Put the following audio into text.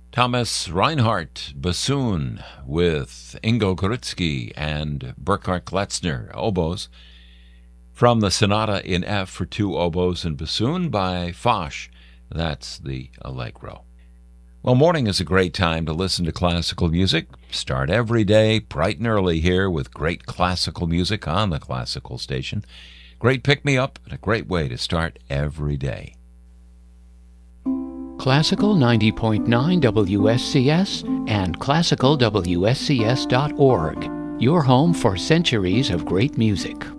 Thomas Reinhardt bassoon with Ingo Grutzky and Burkhard Kletzner oboes from the Sonata in F for two oboes and bassoon by Foch. That's the Allegro. Well, morning is a great time to listen to classical music. Start every day bright and early here with great classical music on the Classical Station. Great pick-me-up and a great way to start every day. Classical 90.9 WSCS and classicalwscs.org. Your home for centuries of great music.